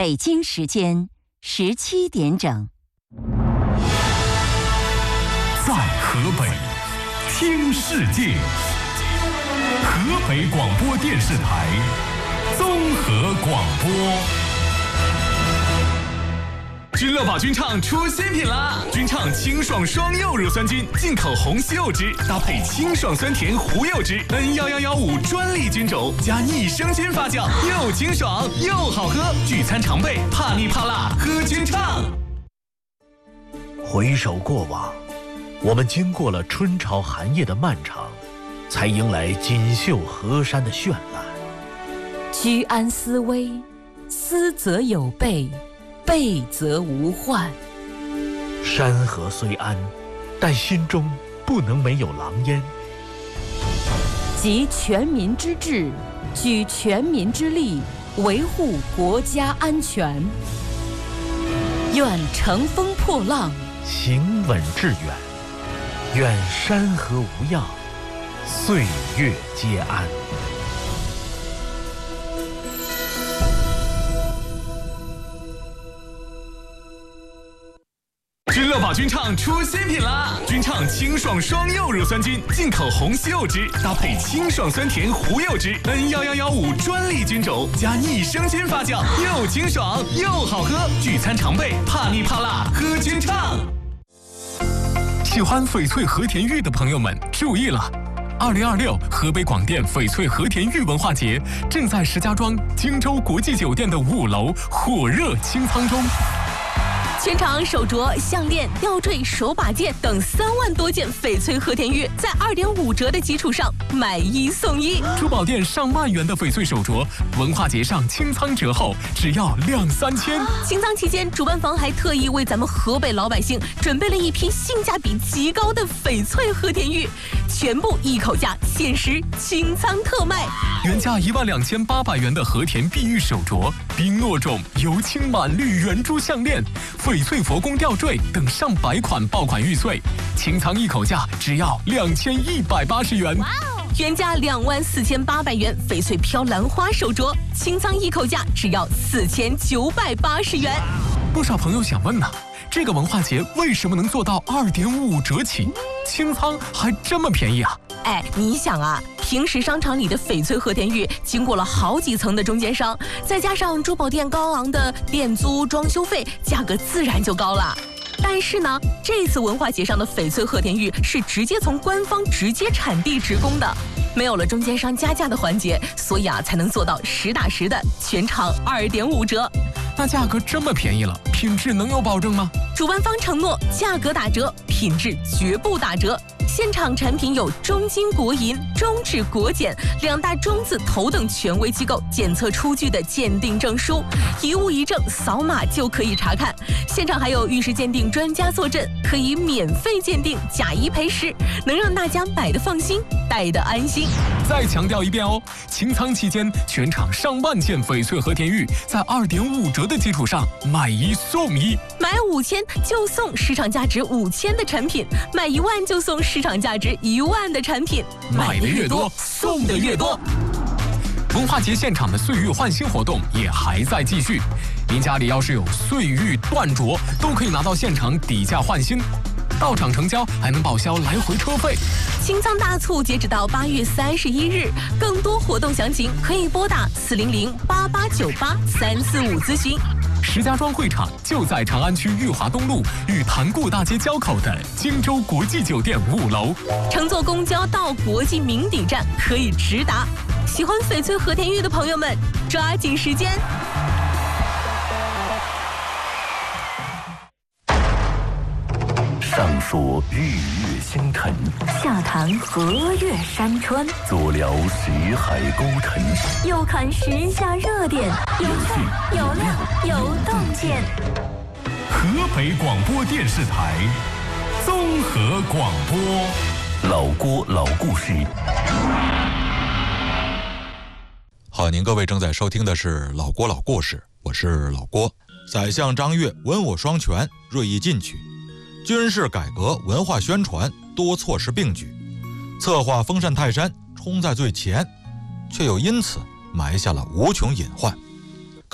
北京时间17点整。 在河北听世界，河北广播电视台综合广播。君乐宝菌畅出新品啦！菌畅清爽双柚乳酸菌，进口红西柚汁搭配清爽酸甜胡柚汁 N11115专利菌种，加益生菌发酵，又清爽又好喝。聚餐常备，怕腻怕辣喝菌畅。 回首过往，我们经过了春潮寒夜的漫长，才迎来锦绣河山的绚烂。 居安思危，思则有备，备则无患。 山河虽安，但心中不能没有狼烟。 集全民之智，举全民之力，维护国家安全。愿乘风破浪， 行稳致远。愿山河无恙，岁月皆安。 君乐宝菌畅出新品啦！菌畅清爽双柚乳酸菌，进口红西柚汁搭配清爽酸甜胡柚汁 N11115专利菌种，加益生菌发酵，又清爽又好喝。聚餐常备，怕腻怕辣喝菌畅。喜欢翡翠和田玉的朋友们注意了！2026河北广电翡翠和田玉文化节正在石家庄荆州国际酒店的5楼火热清仓中。 全场手镯、项链、吊坠、手把件等3万多件翡翠和田玉，在2.5折的基础上买1送1。 珠宝店上万元的翡翠手镯，文化节上清仓折后只要2、3千。 清仓期间，主办方还特意为咱们河北老百姓准备了一批性价比极高的翡翠和田玉，全部一口价，限时清仓特卖。 原价12800元的和田碧玉手镯、冰糯种油青满绿圆珠项链、翡翠佛宫吊坠等上百款爆款玉碎，清仓一口价只要2180元。 原价24800元翡翠飘兰花手镯，清仓一口价只要4980元。 不少朋友想问呢，这个文化节为什么能做到2.5折起，清仓还这么便宜啊？ 哎，你想啊，平时商场里的翡翠和田玉经过了好几层的中间商，再加上珠宝店高昂的店租、装修费，价格自然就高了。但是呢，这次文化节上的翡翠和田玉是直接从官方直接产地直供的，没有了中间商加价的环节，所以啊才能做到实打实的全场2.5折。 那价格这么便宜了，品质能有保证吗？ 主办方承诺价格打折，品质绝不打折。现场产品有中金国银、中指国检2大中字头等权威机构检测出具的鉴定证书，一物一证，扫码就可以查看。现场还有玉石鉴定专家坐镇，可以免费鉴定，假一赔10，能让大家买得放心，戴得安心。 再强调一遍哦，清仓期间全场上万件翡翠和田玉在2.5折的基础上买1送1， 买5000就送市场价值5000的产品，买1万就送市场价值1万的产品， 买的越多，送的越多。文化节现场的岁月换新活动也还在继续，您家里要是有岁玉断镯，都可以拿到现场底价换新，到场成交还能报销来回车费。 清仓大促截止到8月31日，更多活动详情可以拨打400-8898-345咨询。 石家庄会场就在长安区裕华东路与潭固大街交口的荆州国际酒店5楼。 乘坐公交到国际名邸站可以直达。喜欢翡翠和田玉的朋友们，抓紧时间。 上说日月星辰， 下谈河岳山川， 左聊识海沟沉， 右看时下热点，有趣有料有洞见。 河北广播电视台综合广播， 老郭老故事。 好，您各位正在收听的是老郭老故事，我是老郭。宰相张悦文武双全，锐意进取，军事改革、文化宣传多措施并举，策划封禅泰山冲在最前，却又因此埋下了无穷隐患。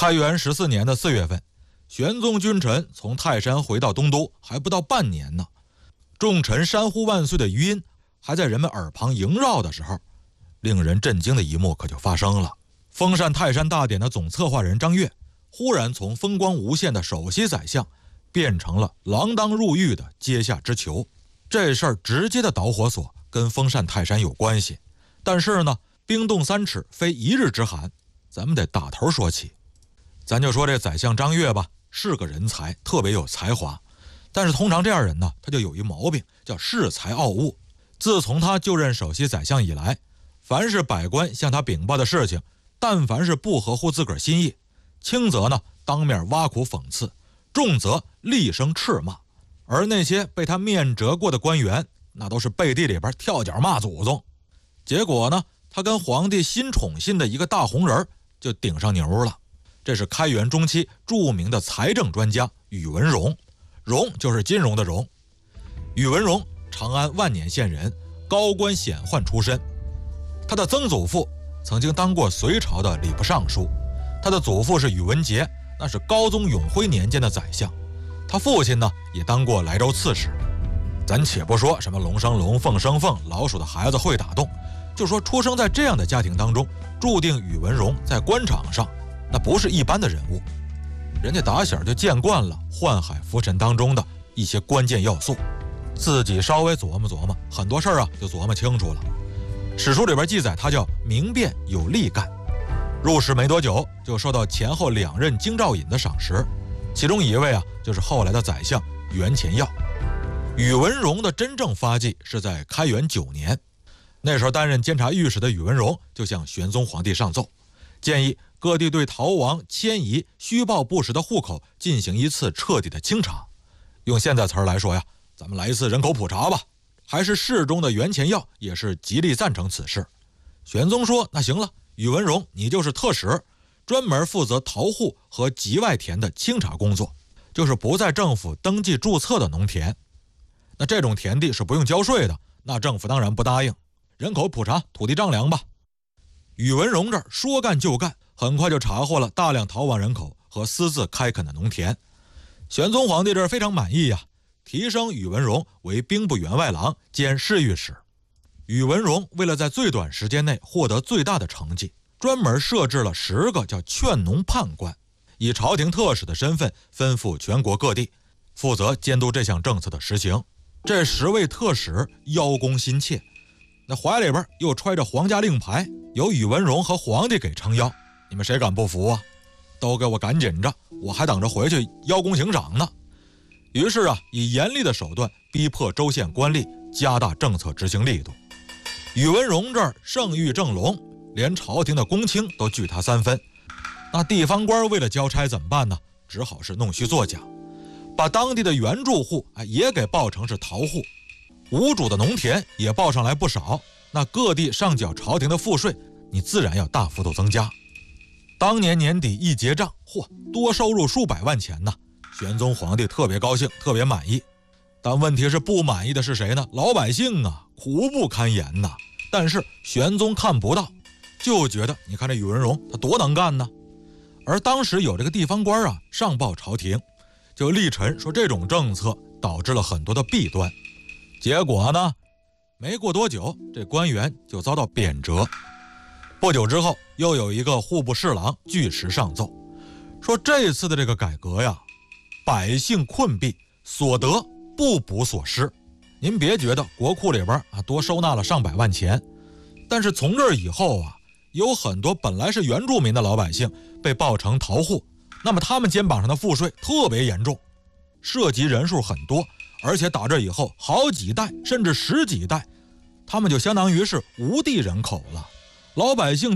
开元14年的4月份，玄宗君臣从泰山回到东都还不到半年呢，众臣山呼万岁的余音还在人们耳旁萦绕的时候，令人震惊的一幕可就发生了。封禅泰山大典的总策划人张悦，忽然从风光无限的首席宰相变成了锒铛入狱的阶下之囚。这事儿直接的导火索跟封禅泰山有关系，但是呢，冰冻3尺非一日之寒，咱们得打头说起。咱就说这宰相张悦吧，是个人才，特别有才华，但是通常这样人呢，他就有一毛病，叫恃才傲物。自从他就任首席宰相以来，凡是百官向他禀报的事情，但凡是不合乎自个儿心意，轻则呢当面挖苦讽刺，重则厉声斥骂。而那些被他面折过的官员，那都是背地里边跳脚骂祖宗。结果呢，他跟皇帝新宠信的一个大红人就顶上牛了。这是开元中期著名的财政专家宇文融，融就是金融的融。宇文融，长安万年县人，高官显宦出身。他的曾祖父曾经当过隋朝的礼部尚书，他的祖父是宇文节，那是高宗永徽年间的宰相。他父亲呢，也当过莱州刺史。咱且不说什么龙生龙，凤生凤，老鼠的孩子会打洞，就说出生在这样的家庭当中，注定宇文融在官场上那不是一般的人物。人家打小就见惯了宦海浮沉当中的一些关键要素，自己稍微琢磨琢磨，很多事儿啊就琢磨清楚了。史书里边记载他叫明辨有力干，入仕没多久就受到前后2任京兆尹的赏识，其中一位啊就是后来的宰相袁潜耀。宇文融的真正发迹是在开元9年，那时候担任监察御史的宇文融就向玄宗皇帝上奏，建议各地对逃亡、迁移、虚报不实的户口进行一次彻底的清查。用现在词儿来说呀，咱们来一次人口普查吧。还是侍中的袁潜耀也是极力赞成此事。玄宗说，那行了，宇文融你就是特使，专门负责逃户和籍外田的清查工作，就是不在政府登记注册的农田。那这种田地是不用交税的，那政府当然不答应。人口普查，土地丈量吧。宇文融这儿说干就干，很快就查获了大量逃亡人口和私自开垦的农田。玄宗皇帝这儿非常满意呀，提升宇文融为兵部员外郎兼侍御史。宇文融为了在最短时间内获得最大的成绩，专门设置了10个叫劝农判官，以朝廷特使的身份吩咐全国各地，负责监督这项政策的实行。这10位特使邀功心切，那怀里边又揣着皇家令牌，由宇文融和皇帝给撑腰，你们谁敢不服啊？都给我赶紧着，我还等着回去邀功行赏呢。于是啊，以严厉的手段逼迫州县官吏加大政策执行力度。宇文融这儿圣誉正隆，连朝廷的公卿都惧他3分。那地方官为了交差怎么办呢？只好是弄虚作假，把当地的原住户也给报成是逃户，无主的农田也报上来不少。那各地上缴朝廷的赋税，你自然要大幅度增加。当年年底一结账，多收入数百万钱呢。玄宗皇帝特别高兴，特别满意。但问题是不满意的是谁呢？老百姓啊，苦不堪言呐。但是玄宗看不到，就觉得你看这宇文融他多能干呢。而当时有这个地方官啊上报朝廷，就力陈说这种政策导致了很多的弊端。结果呢，没过多久，这官员就遭到贬谪。不久之后，又有一个户部侍郎据实上奏，说这次的这个改革呀，百姓困弊，所得不补所失。您别觉得国库里边多收纳了上百万钱，但是从这以后啊，有很多本来是原住民的老百姓被报成逃户，那么他们肩膀上的赋税特别严重，涉及人数很多，而且打这以后好几代甚至10几代，他们就相当于是无地人口了。老百姓